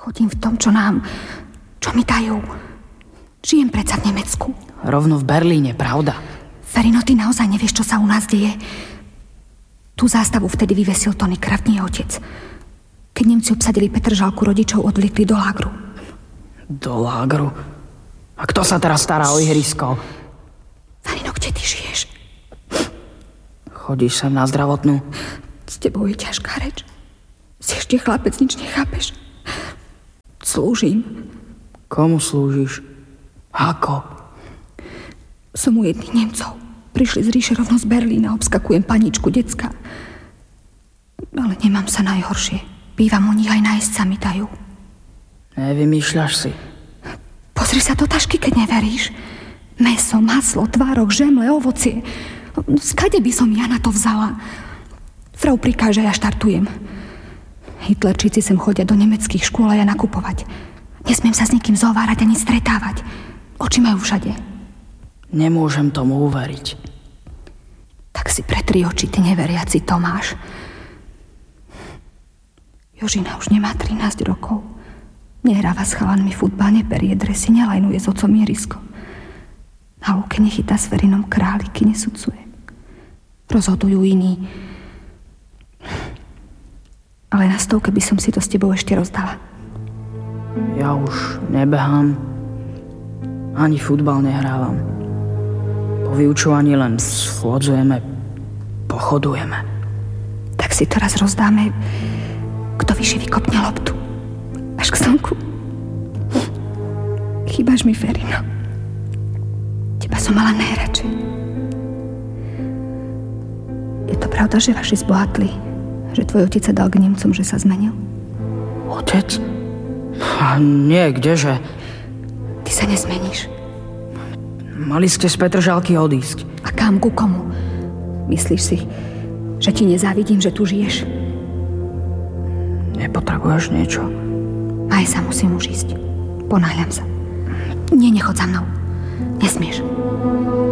Chodím v tom, čo mi dajú. Žijem predsa v Nemecku. Rovno v Berlíne, pravda? Ferino, ty naozaj nevieš, čo sa u nás deje? Tú zástavu vtedy vyvesil Tony Kraftný otec. Keď Nemci obsadili Petržalku, rodičov odvliekli do lágru. Do lágru? A kto sa teraz stará o ihrisko? Ferino, kde ty žiješ? Chodíš sem na zdravotnú? S tebou je ťažká reč. Si ešte chlapec, nič nechápeš. Slúžim. Komu slúžiš? Ako? Som u jedných Nemcov. Prišli z ríše rovno z Berlína. Obskakujem paničku, decka. Ale nemám sa najhoršie. Bývam u nich, aj nájsť sa mi dajú. Nevymýšľaš si. Pozri sa do tašky, keď neveríš. Mäso, maslo, tvárok, žemle, ovocie. Skade by som ja na to vzala? Frau prikáže, ja štartujem. Hitlerčíci sem chodia do nemeckých škôl a ja nakupovať. Nesmiem sa s nikým zhovárať ani stretávať. Oči majú všade. Nemôžem tomu uveriť. Tak si pretri oči, ty neveriaci Tomáš. Jožina už nemá 13 rokov. Nehráva s chalanmi futbal, neperie dresy, nelajnuje s otcom ihrisko. Na lúke nechytá s Ferinom králiky, nesudzuje. Rozhodujú iní. Ale na stovke by som si to s tebou ešte rozdala. Ja už nebehám, ani futbal nehrávam. Po vyučovaní len schôdzujeme, pochodujeme. Tak si teraz rozdáme, kto vyššie vykopne loptu. Až k slnku. Chýbaš mi, Ferino. Teba som mala najradšej. Je to pravda, že vaši zbohatli? Že tvoj otec sa dal k Nemcom, že sa zmenil? Otec? A nie, kdeže? Ty sa nezmeníš. Mali ste z Petržalky odísť. A kam, ku komu? Myslíš si, že ti nezávidím, že tu žiješ? Nepotrebuješ niečo? Aj sa musím už ísť. Ponáhľam sa. Nie, nechod za mnou. Nesmieš.